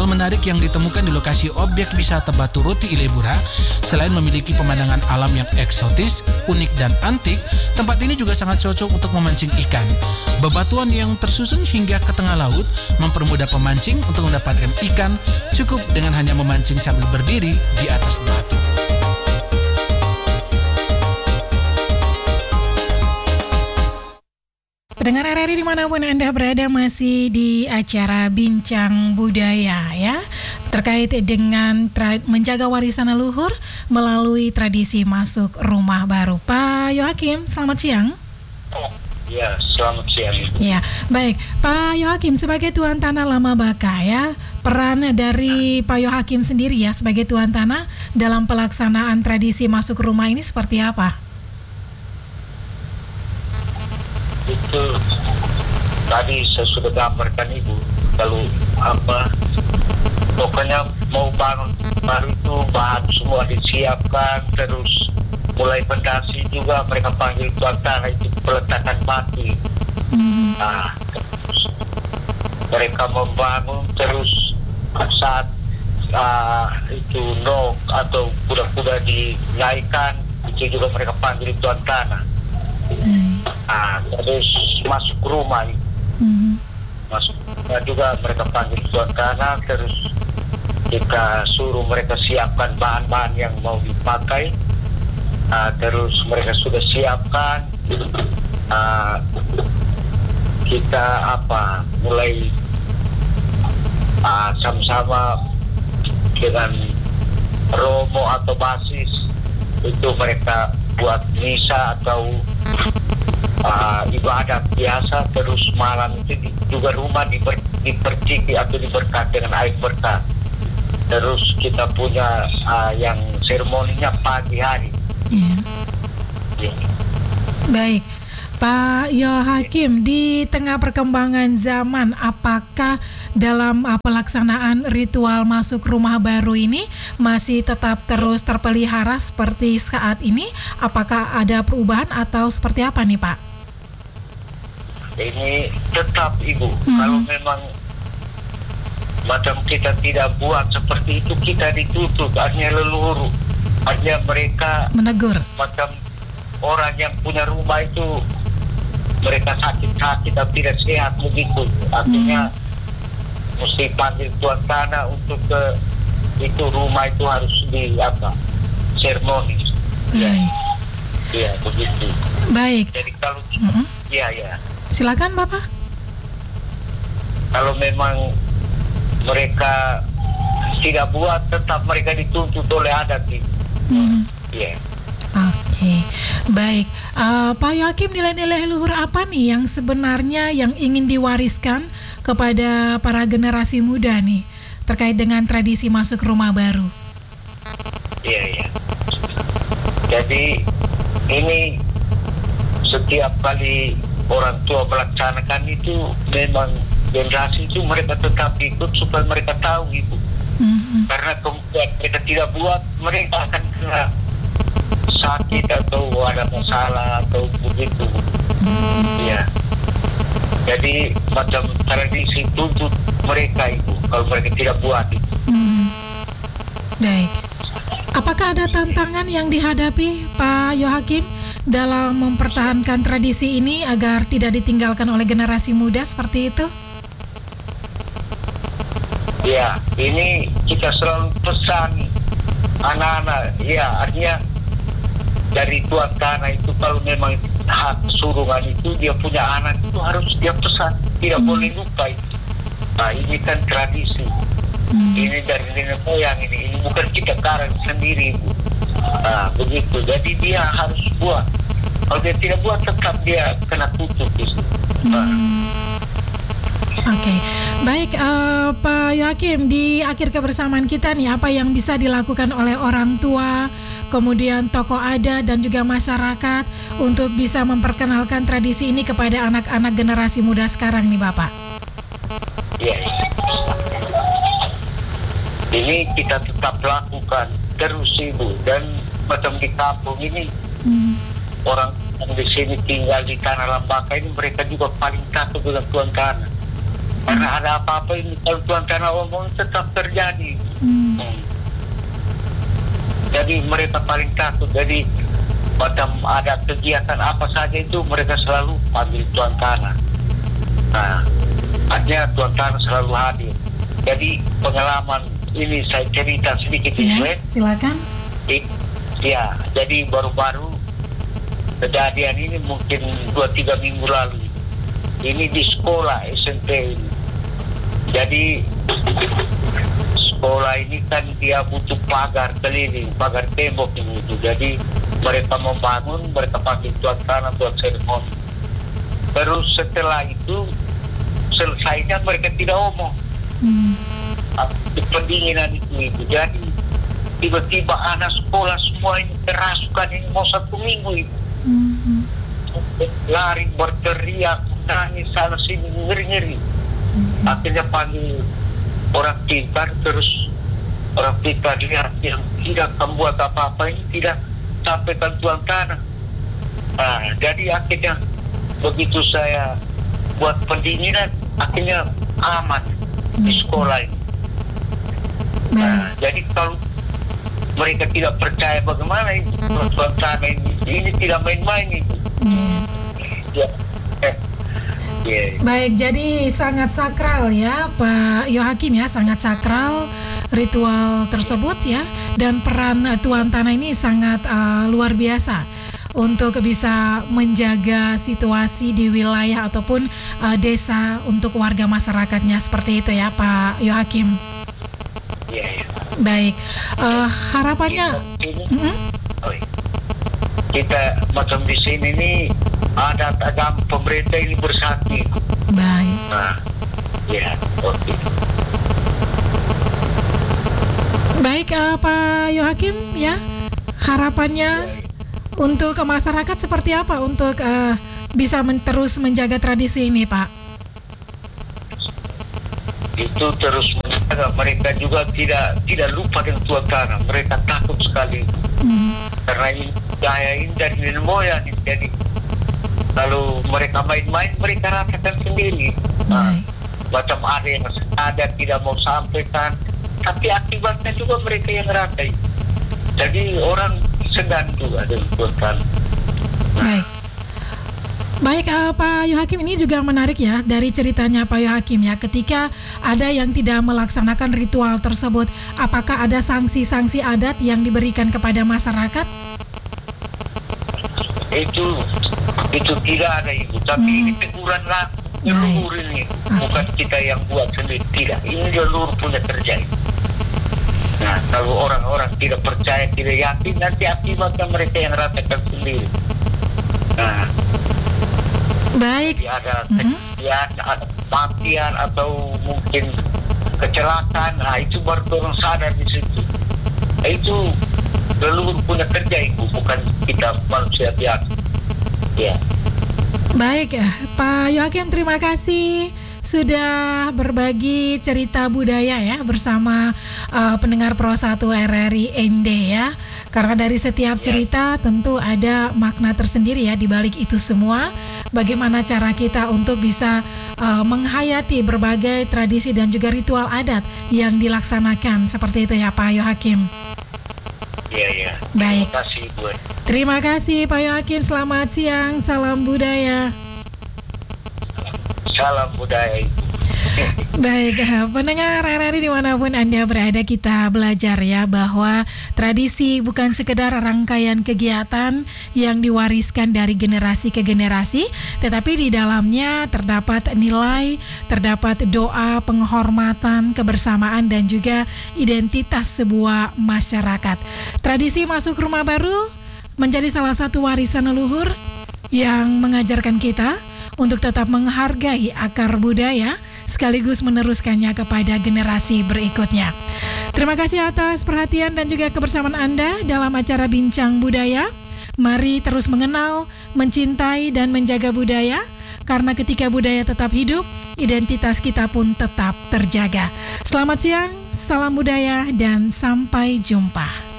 menarik yang ditemukan di lokasi objek wisata Batu Roti Ilebura, selain memiliki pemandangan alam yang eksotis, unik dan antik, tempat ini juga sangat cocok untuk memancing ikan. Bebatuan yang tersusun hingga ke tengah laut mempermudah pemancing untuk mendapatkan ikan, cukup dengan hanya memancing sambil berdiri di atas batu. Pendengar RRI dimanapun Anda berada, masih di acara Bincang Budaya ya, terkait dengan menjaga warisan leluhur melalui tradisi masuk rumah baru. Pak Yohakim, selamat siang. Ya, selamat siang. Ya, baik. Pak Yohakim, sebagai Tuan Tanah Lama Baka ya, peran dari Pak Yohakim sendiri ya sebagai Tuan Tanah dalam pelaksanaan tradisi masuk rumah ini seperti apa? Itu tadi saya sudah gambarkan Ibu, kalau pokoknya mau bangun baru itu bahan semua disiapkan, terus mulai fondasi juga mereka panggil Tuan Tanah, itu peletakan batu. Nah, mereka membangun, terus saat itu nok atau kuda-kuda dinaikkan, itu juga mereka panggil Tuan Tanah. Nah, terus masuk rumah, masuk rumah juga mereka panggil Tuan Tanah, terus kita suruh mereka siapkan bahan-bahan yang mau dipakai. Terus mereka sudah siapkan, kita mulai sama-sama dengan romo atau basis, itu mereka buat misa atau ibadah biasa. Terus malam itu juga rumah diperciki atau diberkat dengan air berkat. Terus kita punya yang seremoninya pagi hari. Ya. Baik, Pak Yohakim, di tengah perkembangan zaman, apakah dalam pelaksanaan ritual masuk rumah baru ini masih tetap terus terpelihara seperti saat ini? Apakah ada perubahan atau seperti apa nih Pak? Ini tetap Ibu, kalau memang macam kita tidak buat seperti itu, kita ditutup, artinya leluhur, artinya mereka menegur. Macam orang yang punya rumah itu mereka sakit-sakit atau tidak sehat begitu, artinya mesti panggil Tuan Tanah untuk ke itu rumah itu harus di seremoni. Ya, begitu. Baik. Jadi kalau ya. Silakan Bapak. Kalau memang mereka tidak buat, tetap mereka dituntut oleh adat itu. Oke, baik. Pak Yohakim, nilai-nilai leluhur apa nih yang sebenarnya yang ingin diwariskan kepada para generasi muda nih terkait dengan tradisi masuk rumah baru? Iya. Jadi ini setiap kali orang tua melaksanakan itu, memang generasi itu mereka tetap ikut supaya mereka tahu Ibu. Karena kemudian mereka tidak buat, mereka akan kena sakit atau ada masalah atau begitu. Ya. Jadi macam tradisi tuntut mereka itu kalau mereka tidak buat itu. Baik. Apakah ada tantangan yang dihadapi Pak Yohakim dalam mempertahankan tradisi ini agar tidak ditinggalkan oleh generasi muda seperti itu? Ya, ini kita selalu pesan anak-anak, ya artinya dari Tuan Tanah itu kalau memang hak surungan itu dia punya anak itu harus dia pesan, tidak boleh lupa itu. Nah ini kan tradisi, ini dari nenek moyang ini bukan kita karang sendiri Bu. Nah begitu, jadi dia harus buat. Kalau dia tidak buat tetap dia kena tutup itu. Oke, baik Pak Yohakim, di akhir kebersamaan kita nih, apa yang bisa dilakukan oleh orang tua, kemudian tokoh adat dan juga masyarakat untuk bisa memperkenalkan tradisi ini kepada anak-anak generasi muda sekarang nih Bapak? Ya. Ini kita tetap lakukan terus Ibu, dan macam di kampung ini orang yang di sini tinggal di Tanah Lambaka ini mereka juga paling takut dengan Tuan Tanah. Karena ada apa-apa ini kalau Tuan Tanah omong tetap terjadi. Jadi mereka paling takut. Jadi macam ada kegiatan apa saja itu mereka selalu panggil Tuan Tanah. Nah, artinya Tuan Tanah selalu hadir. Jadi pengalaman ini saya cerita sedikit ya, silakan. Ya, jadi baru-baru kejadian ini mungkin 2-3 minggu lalu. Ini di sekolah SMP ini. Jadi sekolah ini kan dia butuh pagar keliling, pagar tembok ini itu. Jadi mereka membangun, mereka panggil Tuan Tanah buat seremoni. Terus setelah itu selesainya mereka tidak omong. Pendinginan itu. Jadi tiba-tiba anak sekolah semua ini kerasukan ini mau 1 minggu itu. Lari berteriak, nangis sana sini ngeri-ngeri. Akhirnya panggil orang pintar, terus orang pintar lihat yang tidak membuat apa-apa ini tidak sampaikan Tuan Tanah. Nah, jadi akhirnya begitu saya buat pendinginan, akhirnya aman di sekolah ini. Nah, jadi kalau mereka tidak percaya bagaimana itu Tuan Tanah ini tidak main-main itu. Baik, jadi sangat sakral ya Pak Yohakim ya, sangat sakral ritual tersebut ya, dan peran Tuan Tanah ini sangat luar biasa untuk bisa menjaga situasi di wilayah ataupun desa untuk warga masyarakatnya, seperti itu ya Pak Yohakim. Iya. Baik, harapannya kita macam di sini nih ada agama pemerintah ini bersatu. Baik. Nah, ya, oke. Baik, Pak Yohakim ya, harapannya untuk ke masyarakat seperti apa untuk bisa terus menjaga tradisi ini, Pak? Itu terus menjaga, mereka juga tidak lupa dengan Tuan Tanah. Mereka takut sekali karena ini gaya ini dari nenek moyang. Jadi kalau mereka main-main mereka rasakan sendiri. Nah, macam ada yang tidak mau sampaikan, tapi akibatnya juga mereka yang rasain. Jadi orang segan juga dengan Tuan Tanah. Baik. Baik, Pak Yohakim, ini juga menarik ya dari ceritanya Pak Yohakim ya, ketika ada yang tidak melaksanakan ritual tersebut, apakah ada sanksi-sanksi adat yang diberikan kepada masyarakat? Itu tidak ada Ibu, tapi ini teguran lah leluhur ini, bukan kita yang buat sendiri, tidak, ini leluhur punya terjadi. Nah, kalau orang-orang tidak percaya, tidak yakin, nanti akibatnya mereka yang rasakan sendiri. Nah, baik. Ada kejadian, ada kematian atau mungkin kecelakaan, nah itu baru orang sadar di situ. Itu leluhur punya kerja Ibu, bukan kita manusia biasa. Ya. Baik, Pak Yohakim, terima kasih sudah berbagi cerita budaya ya bersama pendengar Pro 1 RRI ND ya. Karena dari setiap cerita tentu ada makna tersendiri ya di balik itu semua. Bagaimana cara kita untuk bisa menghayati berbagai tradisi dan juga ritual adat yang dilaksanakan seperti itu ya Pak Yohakim. Iya. Baik. Terima kasih Bu. Terima kasih Pak Yohakim. Selamat siang. Salam budaya. Salam budaya Ibu. Baik, pendengar RRI dimanapun Anda berada, kita belajar ya bahwa tradisi bukan sekedar rangkaian kegiatan yang diwariskan dari generasi ke generasi, tetapi di dalamnya terdapat nilai, terdapat doa, penghormatan, kebersamaan, dan juga identitas sebuah masyarakat. Tradisi masuk rumah baru menjadi salah satu warisan leluhur yang mengajarkan kita untuk tetap menghargai akar budaya sekaligus meneruskannya kepada generasi berikutnya. Terima kasih atas perhatian dan juga kebersamaan Anda dalam acara Bincang Budaya. Mari terus mengenal, mencintai, dan menjaga budaya, karena ketika budaya tetap hidup, identitas kita pun tetap terjaga. Selamat siang, salam budaya, dan sampai jumpa.